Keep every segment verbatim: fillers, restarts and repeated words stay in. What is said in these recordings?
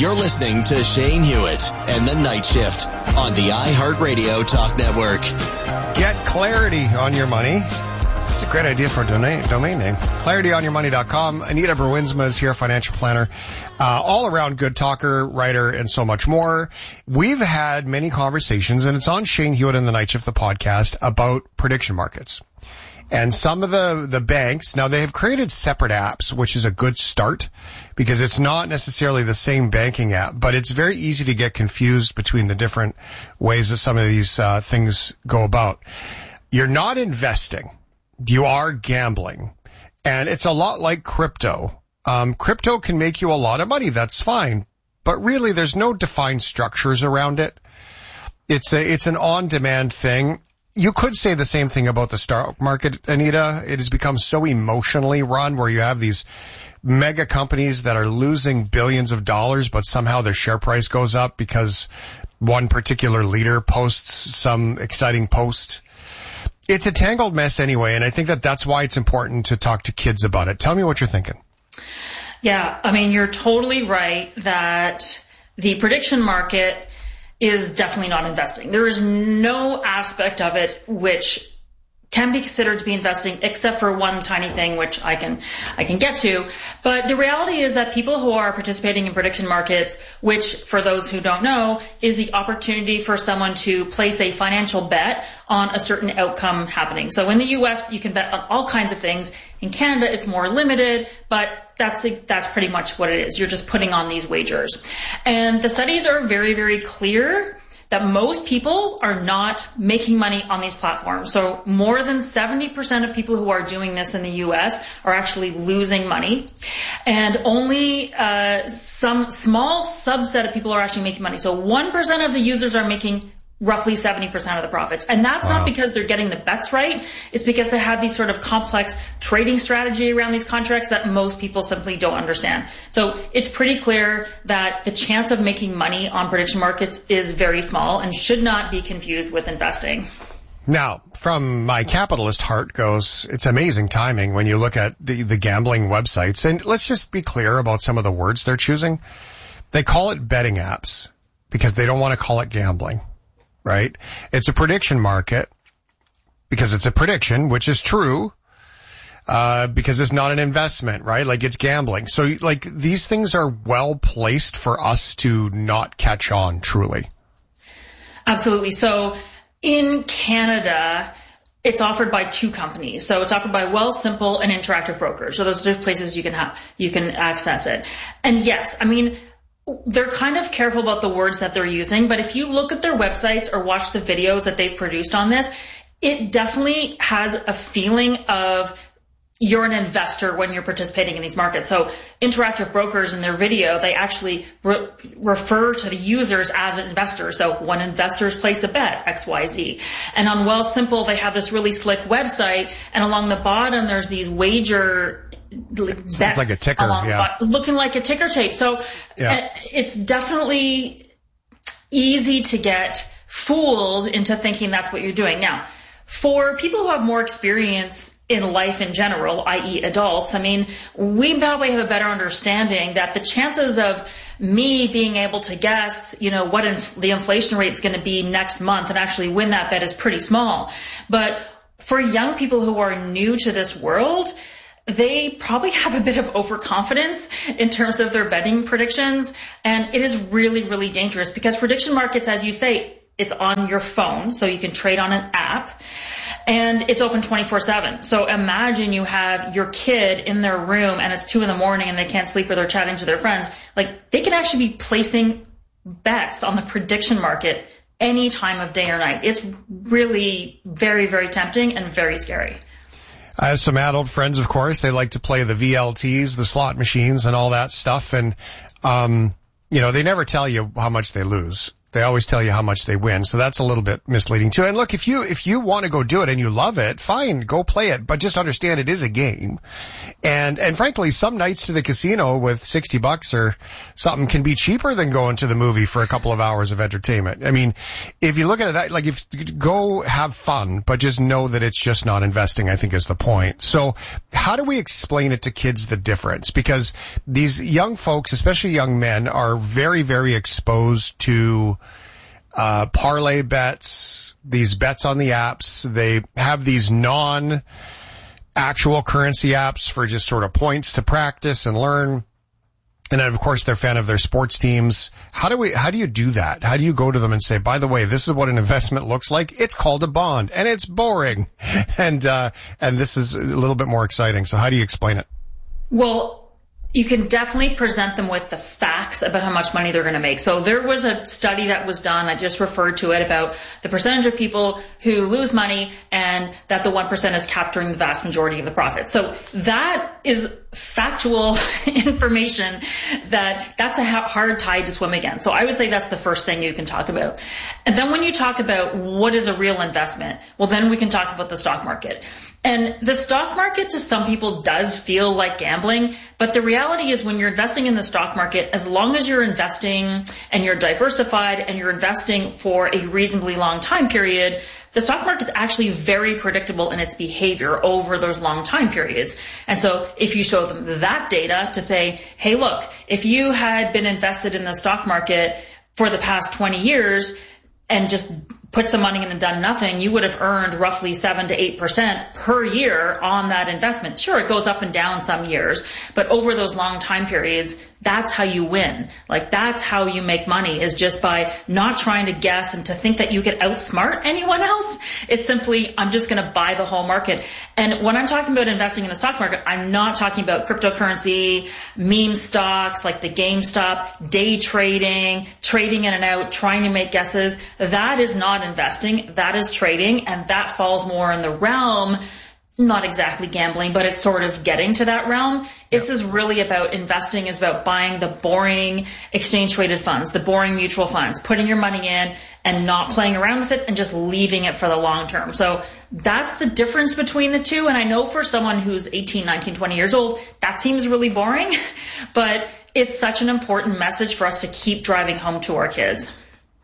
You're listening to Shane Hewitt and the Night Shift on the iHeartRadio Talk Network. Get clarity on your money. It's a great idea for a domain, domain name. clarity on your money dot com. Anita Bruinsma is here, financial planner, uh, all around good talker, writer, and so much more. We've had many conversations, and it's on Shane Hewitt and the Night Shift, the podcast, about prediction markets. And some of the, the banks, now they have created separate apps, which is a good start because it's not necessarily the same banking app, but it's very easy to get confused between the different ways that some of these uh, things go about. You're not investing. You are gambling. And it's a lot like crypto. Um, crypto can make you a lot of money. That's fine. But really, there's no defined structures around it. It's a, it's an on-demand thing. You could say the same thing about the stock market, Anita. It has become so emotionally run where you have these mega companies that are losing billions of dollars, but somehow their share price goes up because one particular leader posts some exciting post. It's a tangled mess anyway, and I think that that's why it's important to talk to kids about it. Tell me what you're thinking. Yeah, I mean, you're totally right that the prediction market is definitely not investing. There is no aspect of it which can be considered to be investing except for one tiny thing which I can I can get to. But the reality is that people who are participating in prediction markets, which for those who don't know, is the opportunity for someone to place a financial bet on a certain outcome happening. So in the U S, you can bet on all kinds of things. In Canada, it's more limited, but that's that's pretty much what it is. You're just putting on these wagers. And the studies are very, very clear that most people are not making money on these platforms. So more than seventy percent of people who are doing this in the U S are actually losing money. And only uh, some small subset of people are actually making money. So one percent of the users are making roughly seventy percent of the profits. And that's wow. not because they're getting the bets right. It's because they have these sort of complex trading strategy around these contracts that most people simply don't understand. So it's pretty clear that the chance of making money on prediction markets is very small and should not be confused with investing. Now, from my capitalist heart goes, it's amazing timing when you look at the, the gambling websites. And let's just be clear about some of the words they're choosing. They call it betting apps because they don't want to call it gambling. Right? It's a prediction market because it's a prediction, which is true, uh, because it's not an investment, right? Like it's gambling. So like these things are well placed for us to not catch on truly. Absolutely. So in Canada, it's offered by two companies. So it's offered by Wealthsimple and Interactive Brokers. So those are places you can have, you can access it. And yes, I mean, they're kind of careful about the words that they're using, but if you look at their websites or watch the videos that they've produced on this, it definitely has a feeling of you're an investor when you're participating in these markets. So Interactive Brokers in their video, they actually re- refer to the users as investors. So when investors place a bet, X Y Z. And on Wealthsimple, they have this really slick website, and along the bottom, there's these wager It's like a ticker, yeah. Looking like a ticker tape. So yeah. It's definitely easy to get fooled into thinking that's what you're doing. Now, for people who have more experience in life in general, that is adults, I mean, we probably have a better understanding that the chances of me being able to guess, you know, what inf- the inflation rate is going to be next month and actually win that bet is pretty small. But for young people who are new to this world, they probably have a bit of overconfidence in terms of their betting predictions. And it is really, really dangerous because prediction markets, as you say, it's on your phone, so you can trade on an app. And it's open twenty-four seven. So imagine you have your kid in their room and it's two in the morning and they can't sleep or they're chatting to their friends. Like, they could actually be placing bets on the prediction market any time of day or night. It's really very, very tempting and very scary. I have some adult friends, of course. They like to play the V L Ts, the slot machines and all that stuff. And, um, you know, they never tell you how much they lose. They always tell you how much they win, so that's a little bit misleading too. And look, if you if you want to go do it and you love it, fine, go play it, but just understand it is a game. And and frankly, some nights to the casino with sixty bucks or something can be cheaper than going to the movie for a couple of hours of entertainment. I mean, if you look at it that, like, if go have fun, but just know that it's just not investing, I think is the point. So how do we explain it to kids, the difference? Because these young folks, especially young men, are very, very exposed to Uh, parlay bets, these bets on the apps. They have these non-actual currency apps for just sort of points to practice and learn. And then, of course, they're a fan of their sports teams. How do we, how do you do that? How do you go to them and say, by the way, this is what an investment looks like? It's called a bond, and it's boring. And, uh, and this is a little bit more exciting. So how do you explain it? Well, you can definitely present them with the facts about how much money they're going to make. So there was a study that was done, I just referred to it, about the percentage of people who lose money and that the one percent is capturing the vast majority of the profit. So that is factual information that that's a hard tide to swim against. So I would say that's the first thing you can talk about. And then when you talk about what is a real investment, well, then we can talk about the stock market. And the stock market to some people does feel like gambling, but the reality is when you're investing in the stock market, as long as you're investing and you're diversified and you're investing for a reasonably long time period, the stock market is actually very predictable in its behavior over those long time periods. And so if you show them that data to say, hey, look, if you had been invested in the stock market for the past twenty years and just put some money in and done nothing, you would have earned roughly seven to eight percent per year on that investment. Sure, it goes up and down some years, but over those long time periods, that's how you win. Like, that's how you make money, is just by not trying to guess and to think that you could outsmart anyone else. It's simply, I'm just going to buy the whole market. And when I'm talking about investing in the stock market, I'm not talking about cryptocurrency, meme stocks like the GameStop, day trading, trading in and out, trying to make guesses. That is not investing, that is trading, and that falls more in the realm, not exactly gambling, but it's sort of getting to that realm. This is really about investing, is about buying the boring exchange traded funds, the boring mutual funds, putting your money in and not playing around with it and just leaving it for the long term. So that's the difference between the two. And I know for someone who's eighteen, nineteen, twenty years old, that seems really boring, but it's such an important message for us to keep driving home to our kids.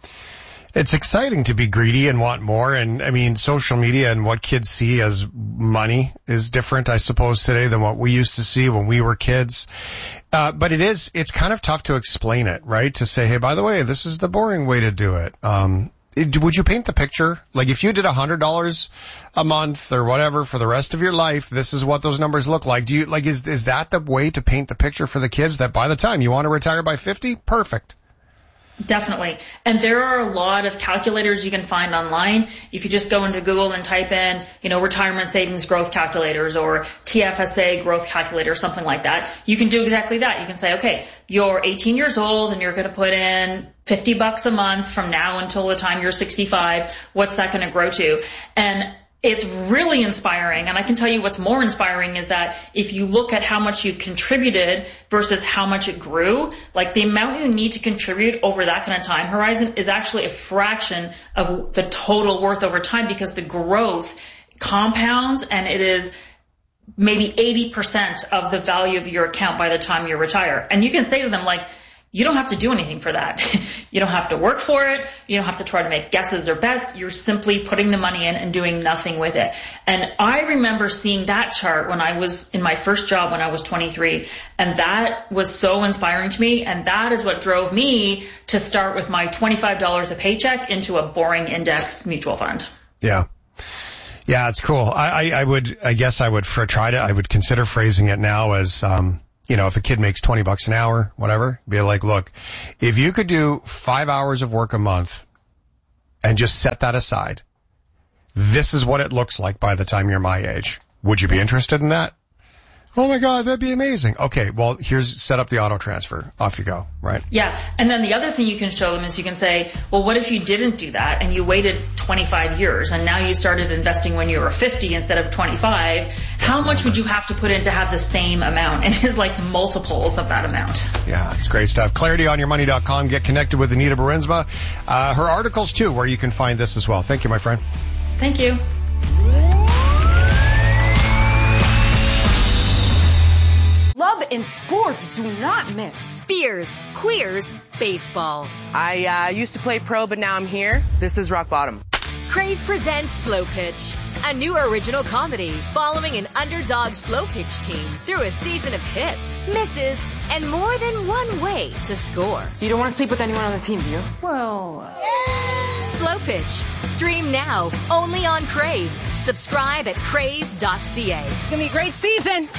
It's exciting to be greedy and want more. And I mean, social media and what kids see as money is different, I suppose, today than what we used to see when we were kids. Uh, but it is, it's kind of tough to explain it, right? To say, hey, by the way, this is the boring way to do it. Um, it, would you paint the picture? Like, if you did a hundred dollars a month or whatever for the rest of your life, this is what those numbers look like. Do you, like, is, is that the way to paint the picture for the kids, that by the time you want to retire by fifty? Perfect. Definitely. And there are a lot of calculators you can find online. If you just go into Google and type in, you know, retirement savings growth calculators or T F S A growth calculator, something like that, you can do exactly that. You can say, okay, you're eighteen years old and you're going to put in fifty bucks a month from now until the time you're sixty-five. What's that going to grow to? And it's really inspiring. And I can tell you what's more inspiring is that if you look at how much you've contributed versus how much it grew, like the amount you need to contribute over that kind of time horizon is actually a fraction of the total worth over time, because the growth compounds and it is maybe eighty percent of the value of your account by the time you retire. And you can say to them, like, you don't have to do anything for that. You don't have to work for it. You don't have to try to make guesses or bets. You're simply putting the money in and doing nothing with it. And I remember seeing that chart when I was in my first job when I was twenty-three. And that was so inspiring to me. And that is what drove me to start with my twenty-five dollars a paycheck into a boring index mutual fund. Yeah. Yeah, it's cool. I, I, I would, I guess I would for try to, I would consider phrasing it now as, um, you know, if a kid makes twenty bucks an hour, whatever, be like, look, if you could do five hours of work a month and just set that aside, this is what it looks like by the time you're my age. Would you be interested in that? Oh my God, that'd be amazing. Okay, well, here's, set up the auto transfer. Off you go, right? Yeah. And then the other thing you can show them is you can say, well, what if you didn't do that and you waited twenty-five years and now you started investing when you were fifty instead of twenty-five, How much would you have to put in to have the same amount? And it's like multiples of that amount. Yeah, it's great stuff. clarity on your money dot com. Get connected with Anita Barinsma. Uh, her articles, too, where you can find this as well. Thank you, my friend. Thank you. Love and sports do not mix. Beers, queers, baseball. I uh, used to play pro, but now I'm here. This is rock bottom. Crave presents Slow Pitch, a new original comedy following an underdog slow pitch team through a season of hits, misses, and more than one way to score. You don't want to sleep with anyone on the team, do you? Well, uh... Slow Pitch. Stream now, only on Crave. Subscribe at crave dot c a. It's going to be a great season.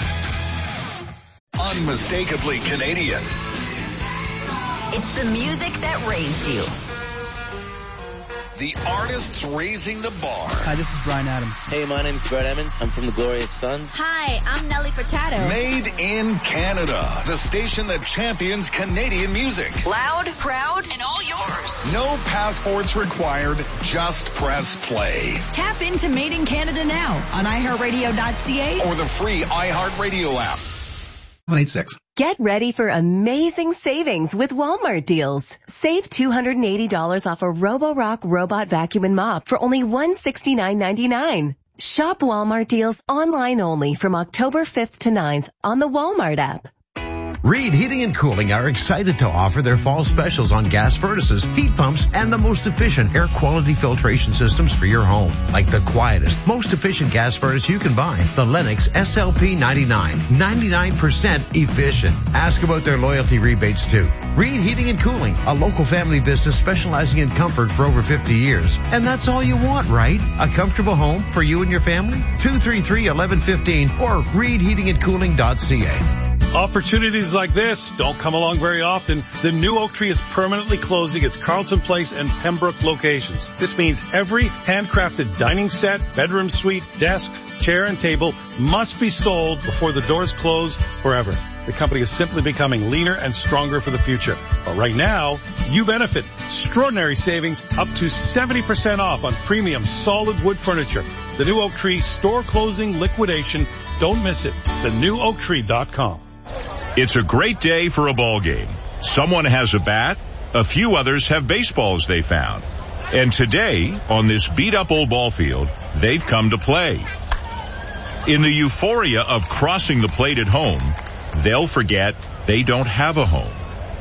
Unmistakably Canadian. It's the music that raised you. The artists raising the bar. Hi, this is Bryan Adams. Hey, my name's Brett Emmons. I'm from the Glorious Sons. Hi, I'm Nelly Furtado. Made in Canada. The station that champions Canadian music. Loud, proud, and all yours. No passports required. Just press play. Tap into Made in Canada now on i heart radio dot c a or the free iHeartRadio app. one eight six. Get ready for amazing savings with Walmart deals. Save two hundred eighty dollars off a Roborock robot vacuum and mop for only one hundred sixty-nine ninety-nine. Shop Walmart deals online only from October fifth to ninth on the Walmart app. Reed Heating and Cooling are excited to offer their fall specials on gas furnaces, heat pumps, and the most efficient air quality filtration systems for your home. Like the quietest, most efficient gas furnace you can buy, the Lennox S L P ninety-nine. ninety-nine percent efficient. Ask about their loyalty rebates too. Reed Heating and Cooling, a local family business specializing in comfort for over fifty years. And that's all you want, right? A comfortable home for you and your family? two three three, eleven fifteen or reed heating and cooling dot c a. Opportunities like this don't come along very often. The new Oak Tree is permanently closing its Carlton Place and Pembroke locations. This means every handcrafted dining set, bedroom suite, desk, chair, and table must be sold before the doors close forever. The company is simply becoming leaner and stronger for the future. But right now, you benefit. Extraordinary savings up to seventy percent off on premium solid wood furniture. The new Oak Tree store closing liquidation. Don't miss it. the new oak tree dot com. It's a great day for a ball game. Someone has a bat. A few others have baseballs they found. And today, on this beat-up old ball field, they've come to play. In the euphoria of crossing the plate at home, they'll forget they don't have a home.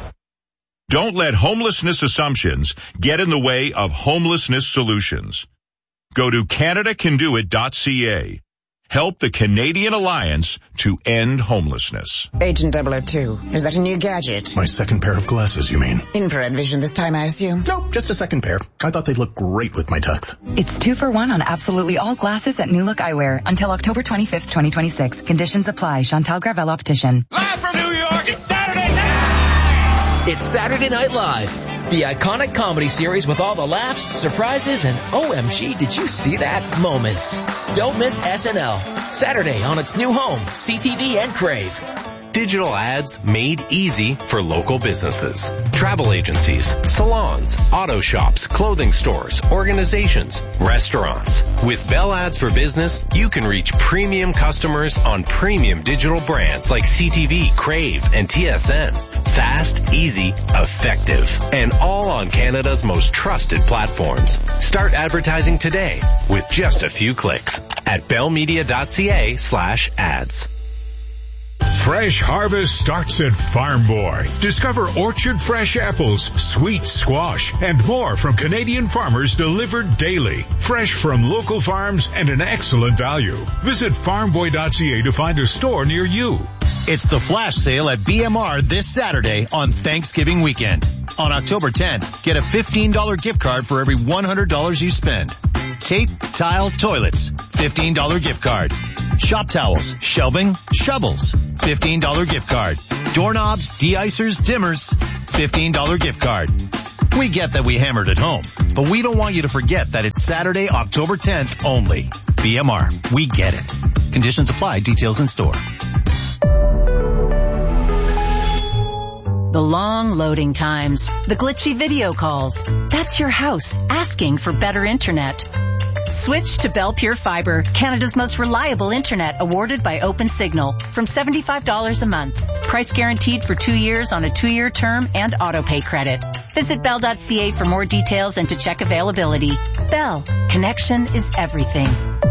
Don't let homelessness assumptions get in the way of homelessness solutions. Go to canada can do it dot c a. Help the Canadian Alliance to end homelessness. Agent double oh two, is that a new gadget? My second pair of glasses, you mean? Infrared vision this time, I assume? Nope, just a second pair. I thought they'd look great with my tux. It's two for one on absolutely all glasses at New Look Eyewear until October twenty-fifth, twenty twenty-six. Conditions apply. Chantal Gravel Optician. Live from New York, it's Saturday night! It's Saturday Night Live, the iconic comedy series with all the laughs, surprises, and O M G, did you see that moments. Don't miss S N L, Saturday on its new home, C T V and Crave. Digital ads made easy for local businesses. Travel agencies, salons, auto shops, clothing stores, organizations, restaurants. With Bell Ads for Business, you can reach premium customers on premium digital brands like C T V, Crave, and T S N. Fast, easy, effective, and all on Canada's most trusted platforms. Start advertising today with just a few clicks at bell media dot c a slash ads. Fresh harvest starts at Farm Boy. Discover orchard fresh apples, sweet squash, and more from Canadian farmers delivered daily. Fresh from local farms and an excellent value. Visit farm boy dot c a to find a store near you. It's the flash sale at B M R this Saturday on Thanksgiving weekend. On October tenth, get a fifteen dollars gift card for every one hundred dollars you spend. Tape, tile, toilets, fifteen dollars gift card. Shop towels, shelving, shovels, fifteen dollars gift card. Doorknobs, de-icers, dimmers, fifteen dollars gift card. We get that we hammered at home, but we don't want you to forget that it's Saturday, October tenth only. B M R, we get it. Conditions apply, details in store. The long loading times, the glitchy video calls. That's your house asking for better internet. Switch to Bell Pure Fiber, Canada's most reliable internet, awarded by OpenSignal, from seventy-five dollars a month. Price guaranteed for two years on a two-year term and auto-pay credit. Visit bell dot c a for more details and to check availability. Bell, connection is everything.